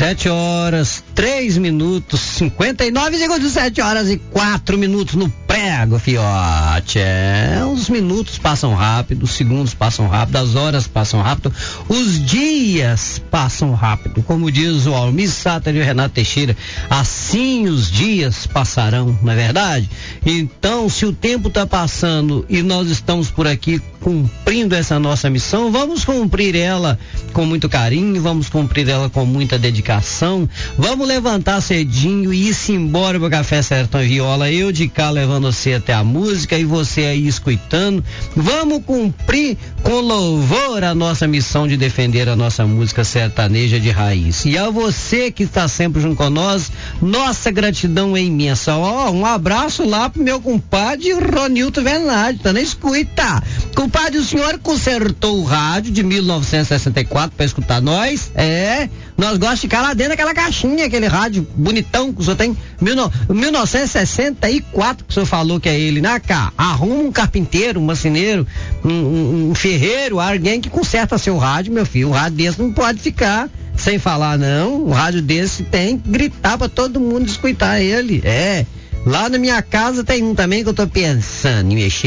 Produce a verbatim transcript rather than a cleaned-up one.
sete horas, três minutos, cinquenta e nove segundos, sete horas e quatro minutos no prego, fiote. É, os minutos passam rápido, os segundos passam rápido, as horas passam rápido, os dias passam rápido. Como diz o Almir Sater e o Renato Teixeira, assim os dias passarão, não é verdade? Então, se o tempo está passando e nós estamos por aqui cumprindo essa nossa missão, vamos cumprir ela com muito carinho, vamos cumprir ela com muita dedicação, vamos levantar cedinho e ir-se embora pro Café Sertão e Viola, eu de cá levando você até a música e você aí escutando. Vamos cumprir com louvor a nossa missão de defender a nossa música sertaneja de raiz. E a você que está sempre junto com nós, nossa gratidão é imensa. Ó, um abraço lá pro meu compadre Ronilton Bernardi, tá na escuta. Compadre, o senhor consertou o rádio de mil novecentos e sessenta e quatro para escutar nós? É, nós gostamos de ficar lá dentro daquela caixinha, aquele rádio bonitão que o senhor tem, mil novecentos e sessenta e quatro, que o senhor falou que é ele, né, cá? Arruma um carpinteiro, um marceneiro, um, um, um ferreiro, alguém que conserta seu rádio, meu filho. Um rádio desse não pode ficar sem falar, não. Um rádio desse tem que gritar pra todo mundo escutar ele. É, lá na minha casa tem um também que eu tô pensando em mexer.